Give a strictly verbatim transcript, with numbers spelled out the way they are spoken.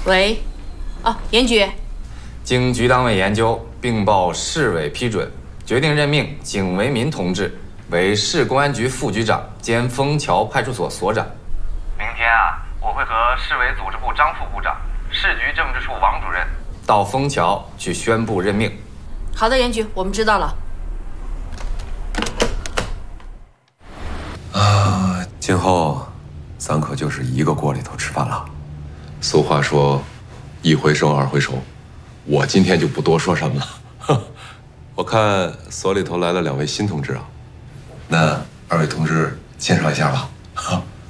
喂，哦，严局， 经局党委研究，并报市委批准，决定任命景为民同志为市公安局副局长兼枫桥派出所所长。明天啊，我会和市委组织部张副部长、市局政治处王主任到枫桥去宣布任命。 好的，严局，我们知道了。 啊，今后咱可就是一个锅里头吃饭了。俗话说，一回生二回熟，我今天就不多说什么了。我看所里头来了两位新同志啊，那二位同志介绍一下吧。